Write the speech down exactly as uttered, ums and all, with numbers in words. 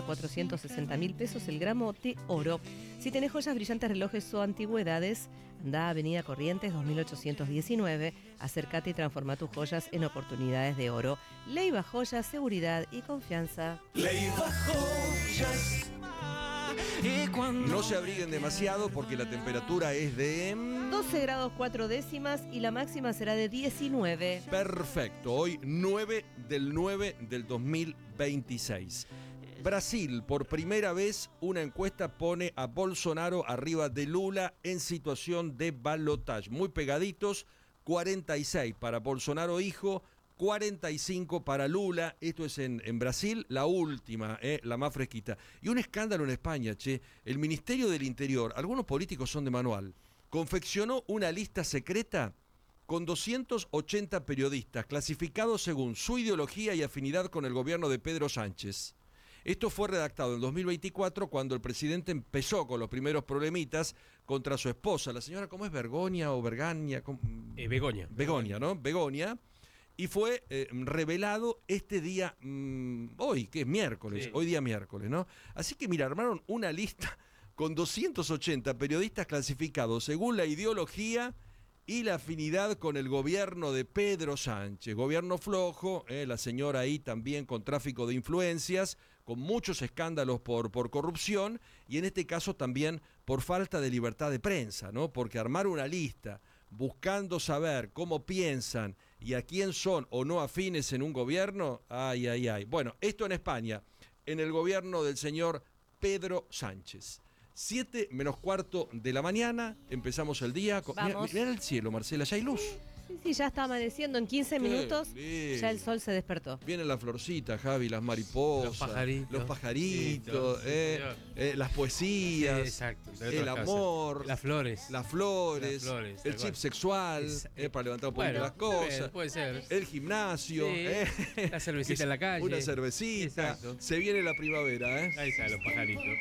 cuatrocientos sesenta mil pesos el gramo de oro. Si tenés joyas, brillantes, relojes o antigüedades, anda a Avenida Corrientes dos mil ochocientos diecinueve, acércate y transforma tus joyas en oportunidades de oro. Leiva Joyas, seguridad y confianza. Leiva Joyas. No se abriguen demasiado porque la temperatura es de doce grados cuatro décimas y la máxima será de diecinueve. Perfecto, hoy nueve del nueve del dos mil veintiséis. Brasil, por primera vez, una encuesta pone a Bolsonaro arriba de Lula en situación de balotaje. Muy pegaditos, cuarenta y seis para Bolsonaro hijo, cuarenta y cinco para Lula. Esto es en, en Brasil, la última, eh, la más fresquita. Y un escándalo en España, che. El Ministerio del Interior, algunos políticos son de manual, confeccionó una lista secreta con doscientos ochenta periodistas clasificados según su ideología y afinidad con el gobierno de Pedro Sánchez. Esto fue redactado en dos mil veinticuatro cuando el presidente empezó con los primeros problemitas contra su esposa, la señora, ¿cómo es? Bergonia o Bergania. Eh, Begoña. Begoña, ¿no? Begoña. Y fue eh, revelado este día, mmm, hoy, que es miércoles, sí. hoy día miércoles, ¿no? Así que mira, armaron una lista con doscientos ochenta periodistas clasificados según la ideología y la afinidad con el gobierno de Pedro Sánchez. Gobierno flojo, eh, la señora ahí también con tráfico de influencias, con muchos escándalos por, por corrupción y en este caso también por falta de libertad de prensa, ¿no? Porque armar una lista buscando saber cómo piensan y a quién son o no afines en un gobierno, ay, ay, ay. Bueno, esto en España, en el gobierno del señor Pedro Sánchez. Siete menos cuarto de la mañana, empezamos el día. Con... Mira, mira el cielo, Marcela, ya hay luz. Sí, sí, ya está amaneciendo. En quince minutos lindo. Ya el sol se despertó. Vienen las florcitas, Javi, las mariposas, los pajaritos, los pajaritos sí, eh, eh, las poesías, sí, exacto, el amor, las flores, las flores, las flores el chip sexual, es, eh, para levantar un poquito bueno, las cosas, puede ser. el gimnasio, sí, eh, la cervecita en la calle, una cervecita. exacto. Se viene la primavera, ¿eh? Ahí están los pajaritos.